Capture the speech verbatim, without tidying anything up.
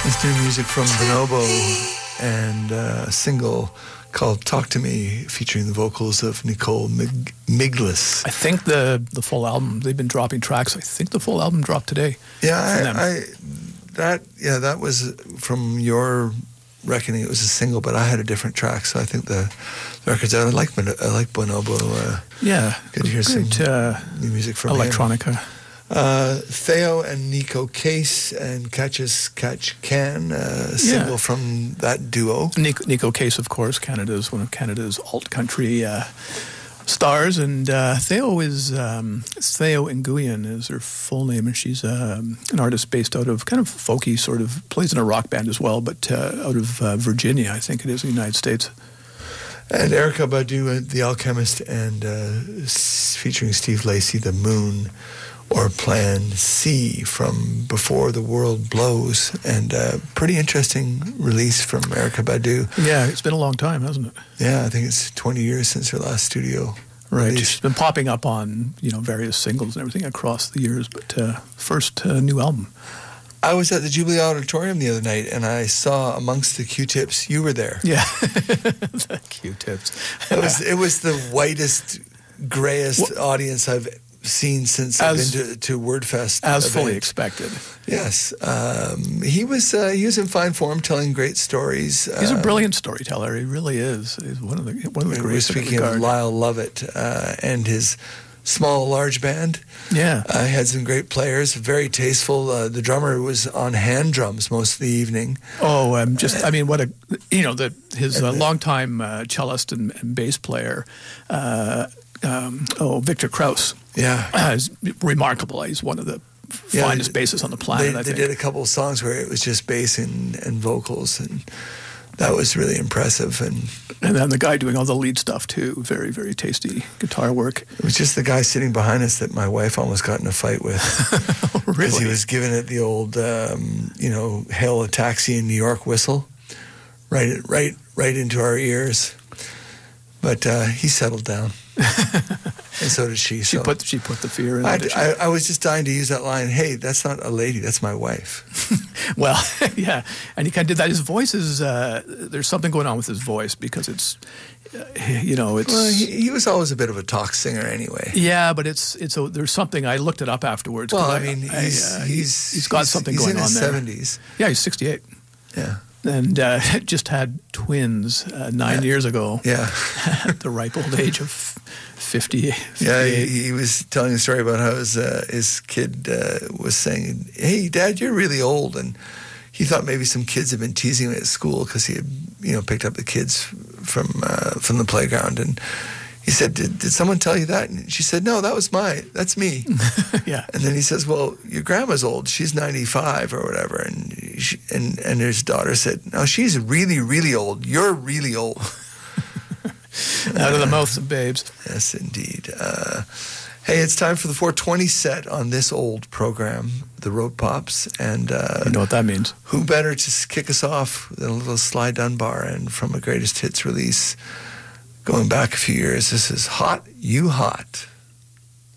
It's new music from Bonobo and uh, a single called Talk to Me featuring the vocals of Nicole Mig- Miglis. I think the the full album, they've been dropping tracks. I think the full album dropped today. Yeah, I, I that yeah, that was from your reckoning. It was a single, but I had a different track, so I think the, the record's out. I like I like Bonobo. Uh, yeah, good to hear some uh, new music from electronica. him. Uh, Theo and Nico Case and Catch As Catch Can, uh, a single yeah. from that duo. Nico, Nico Case, of course, Canada's one of Canada's alt country uh, stars, and uh, Theo is um, Theo Nguyen is her full name, and she's um, an artist based out of kind of folky, sort of plays in a rock band as well, but uh, out of uh, Virginia, I think it is, in the United States. And Erykah Badu, The Alchemist, and uh, featuring Steve Lacy, The Moon, or Plan C from Before the World Blows, and a pretty interesting release from Erykah Badu. Yeah, it's been a long time, hasn't it? Yeah, I think it's twenty years since her last studio Right, release. She's been popping up on, you know, various singles and everything across the years, but uh, first uh, new album. I was at the Jubilee Auditorium the other night, and I saw amongst the Q-Tips, you were there. Yeah, the Q-Tips. It was, it was the whitest, grayest well, audience I've seen since as, I've been to, to WordFest. As event. fully expected. Yes. Um, he was uh, he was in fine form, telling great stories. He's um, a brilliant storyteller. He really is. He's one of the one of the greatest. We're speaking of Lyle Lovett uh, and his small, large band. Yeah. Uh, he had some great players, very tasteful. Uh, the drummer was on hand drums most of the evening. Oh, um, just, I mean, what a, you know, the, his uh, longtime uh, cellist and, and bass player, uh, um, oh, Victor Krauss. Yeah. Uh, is remarkable. He's one of the yeah, finest bassists on the planet, they, I they think. did a couple of songs where it was just bass and, and vocals, and that was really impressive. And and then the guy doing all the lead stuff, too. Very, very tasty guitar work. It was just the guy sitting behind us that my wife almost got in a fight with. Oh, really? Because he was giving it the old, um, you know, hail a taxi in New York whistle, right, right, right into our ears. But uh, he settled down. And so did she. She so. put she put the fear in I, it. I, I was just dying to use that line, hey, that's not a lady, that's my wife. Well, yeah, and he kind of did that. His voice is, uh, there's something going on with his voice because it's, uh, you know, it's... Well, he, he was always a bit of a talk singer anyway. Yeah, but it's, it's a, there's something, I looked it up afterwards. Well, I, I mean, I, he's, uh, he's... He's got he's, something he's going in on his there. seventies. Yeah, he's sixty-eight. Yeah. And uh, just had twins uh, nine yeah. years ago. Yeah. At the ripe old age of fifty. Yeah, he, he was telling a story about how his, uh, his kid uh, was saying, hey, Dad, you're really old. And he thought maybe some kids had been teasing him at school because he had, you know, picked up the kids from uh, from the playground. And he said, did, did someone tell you that? And she said, no, that was my, that's me. Yeah. And then he says, well, your grandma's old. She's ninety-five or whatever. And she, and, and his daughter said, no, she's really, really old. You're really old. Out of the mouths of babes. Yes, indeed. Uh, hey, it's time for the four twenty set on this old program, the Road Pops. And uh, you know what that means. Who better to kick us off than a little Sly Dunbar, and from a greatest hits release going back a few years, this is Hot You Hot.